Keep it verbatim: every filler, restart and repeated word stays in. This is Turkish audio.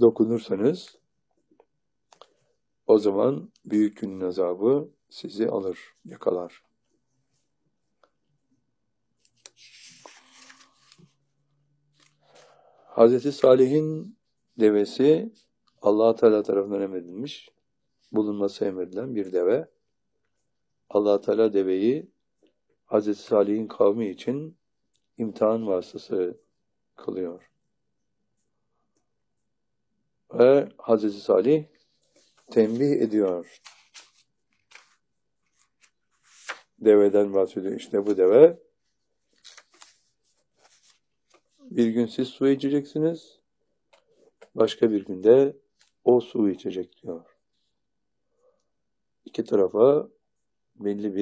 dokunursanız o zaman büyük günün azabı sizi alır, yakalar. Hazreti Salih'in devesi Allah Teala tarafından emredilmiş, bulunması emredilen bir deve. Allah Teala deveyi Hazreti Salih'in kavmi için imtihan vasıtası kılıyor. Ve Hazreti Salih tembih ediyor. Deveden bahsediyor. İşte bu deve, bir gün siz su içeceksiniz, başka bir günde o su içecek diyor. İki tarafa belli bir